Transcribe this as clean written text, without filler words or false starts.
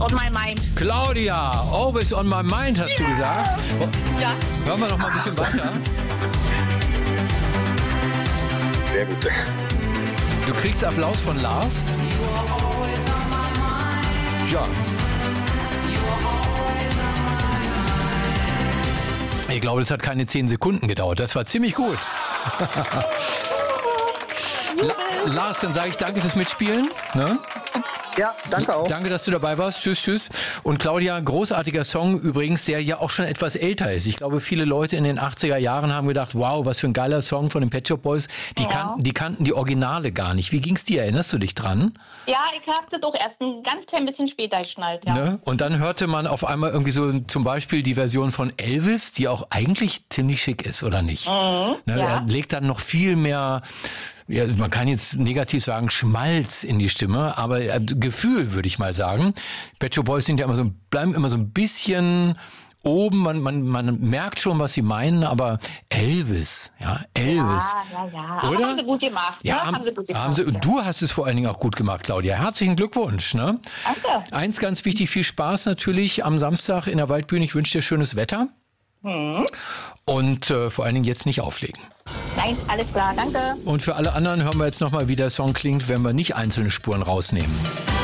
on my mind. Claudia, always on my mind, hast du gesagt. Ja. Hören wir noch mal ein bisschen weiter. Sehr gut. Du kriegst Applaus von Lars. Ja. Ich glaube, das hat keine 10 Sekunden gedauert. Das war ziemlich gut. Lars, dann sage ich danke fürs Mitspielen. Ne? Ja, danke auch. Danke, dass du dabei warst. Tschüss, tschüss. Und Claudia, großartiger Song übrigens, der ja auch schon etwas älter ist. Ich glaube, viele Leute in den 80er Jahren haben gedacht, wow, was für ein geiler Song von den Pet Shop Boys. Die kannten die Originale gar nicht. Wie ging's dir? Erinnerst du dich dran? Ja, ich hab's doch erst ein ganz klein bisschen später geschnallt, ja. Ne? Und dann hörte man auf einmal irgendwie so zum Beispiel die Version von Elvis, die auch eigentlich ziemlich schick ist, oder nicht? Ne? Ja. Er legt dann noch viel mehr, ja, man kann jetzt negativ sagen, Schmalz in die Stimme, aber Gefühl, würde ich mal sagen. Pet Shop Boys sind ja bleiben immer so ein bisschen oben, man merkt schon, was sie meinen, aber Elvis. Ja. Aber Oder? haben sie gut gemacht. Ja, haben sie gut gemacht. Und du hast es vor allen Dingen auch gut gemacht, Claudia. Herzlichen Glückwunsch. Ne? Danke. Eins ganz wichtig, viel Spaß natürlich am Samstag in der Waldbühne. Ich wünsche dir schönes Wetter. Und vor allen Dingen jetzt nicht auflegen. Nein, alles klar, danke. Und für alle anderen hören wir jetzt nochmal, wie der Song klingt, wenn wir nicht einzelne Spuren rausnehmen.